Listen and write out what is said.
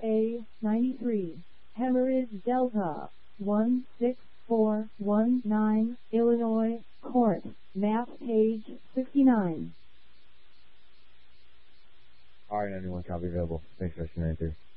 RA93, Hemorrhage Delta, 16419, Illinois, Court, map page 69. RA91, copy available. Thanks for 93.